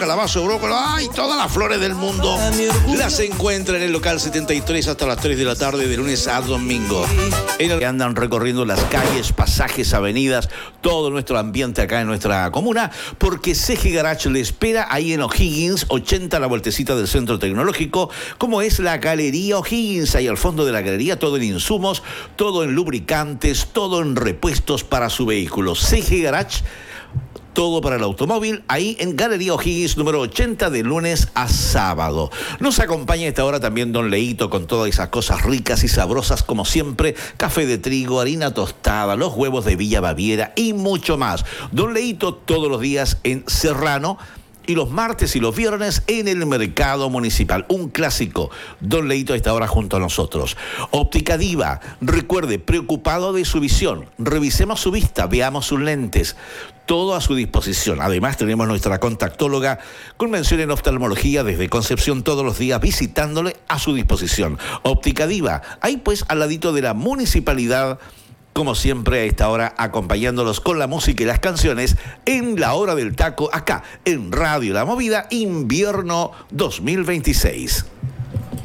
calabazo, brócoli, ¡ay! Todas las flores del mundo las encuentra en el local 73 hasta las 3 de la tarde de lunes a domingo. En el que andan recorriendo las calles, pasajes, avenidas, todo nuestro ambiente acá en nuestra comuna, porque CG Garage le espera ahí en O'Higgins, 80 a la vueltecita del Centro Tecnológico, como es la Galería O'Higgins, ahí al fondo de la galería, todo en insumos, todo en lubricantes, todo en repuestos para su vehículo. CG Garage, todo para el automóvil, ahí en Galería O'Higgins, número 80, de lunes a sábado. Nos acompaña a esta hora también don Leito con todas esas cosas ricas y sabrosas como siempre, café de trigo, harina tostada, los huevos de Villa Baviera y mucho más. Don Leito todos los días en Serrano, y los martes y los viernes en el mercado municipal. Un clásico. Don Leito a esta hora junto a nosotros. Óptica Diva. Recuerde, preocupado de su visión. Revisemos su vista, veamos sus lentes. Todo a su disposición. Además, tenemos nuestra contactóloga con mención en oftalmología desde Concepción todos los días, visitándole a su disposición. Óptica Diva. Ahí pues, al ladito de la municipalidad, como siempre a esta hora, acompañándolos con la música y las canciones en la hora del taco, acá en Radio La Movida, invierno 2026.